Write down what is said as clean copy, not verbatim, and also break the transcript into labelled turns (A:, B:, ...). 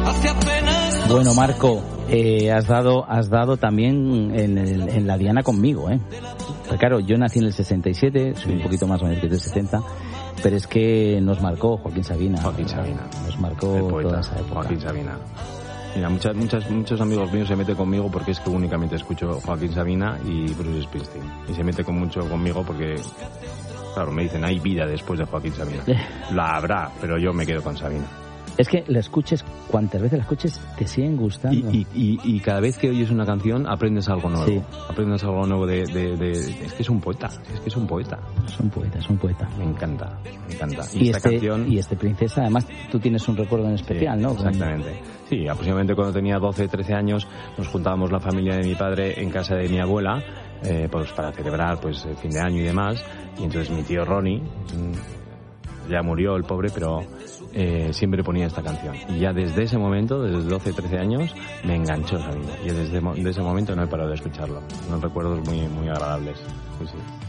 A: Bueno, Marco, has dado también en la diana conmigo, Pero claro, yo nací en el 67, soy un poquito más mayor que del 70, pero es que nos marcó Joaquín Sabina. Nos marcó
B: el poeta,
A: toda esa época.
B: Joaquín Sabina. Mira, muchos amigos míos se meten conmigo porque es que únicamente escucho Joaquín Sabina y Bruce Springsteen. Y se mete mucho conmigo porque, claro, me dicen, hay vida después de Joaquín Sabina. La habrá, pero yo me quedo con Sabina.
A: Es que la escuches, cuantas veces la escuches, te siguen gustando.
B: Y cada vez que oyes una canción aprendes algo nuevo.
A: Sí.
B: Aprendes algo nuevo de... Es que es un poeta. Es un poeta.
A: Es un poeta.
B: Me encanta.
A: Y esta canción... Y Princesa, además, tú tienes un recuerdo en especial,
B: sí,
A: ¿no?
B: Exactamente. Sí, aproximadamente cuando tenía 12, 13 años nos juntábamos la familia de mi padre en casa de mi abuela pues para celebrar pues el fin de año y demás. Y entonces mi tío Ronnie... ya murió el pobre, pero siempre ponía esta canción. Y ya desde ese momento, desde 12, 13 años, me enganchó Sabina. Y desde ese momento no he parado de escucharlo. Unos recuerdos muy, muy agradables. Sí.